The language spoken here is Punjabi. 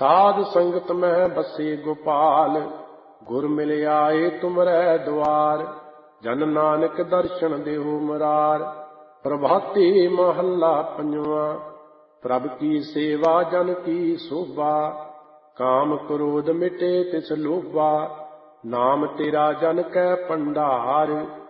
ਸਾਧ ਸੰਗਤ ਮਹਿ ਬਸੇ ਗੋਪਾਲ, ਗੁਰ ਮਿਲ ਆਏ ਤੁਮਰੈ ਦੁਆਰ। ਜਨ ਨਾਨਕ ਦਰਸ਼ਨ ਦੇਹੁ ਮੁਰਾਰ, ਪ੍ਰਭਾਤੀ ਮਹੱਲਾ ਪੰਜਵਾਂ। ਪ੍ਰਭ ਕੀ ਸੇਵਾ ਜਨ ਕੀ ਸੋਭਾ, ਕਾਮ ਕ੍ਰੋਧ ਮਿਟੇ ਤਿਸ ਲੋਭਾ। ਨਾਮ ਤੇਰਾ ਜਨ ਕੈ ਭੰਡਾਰ,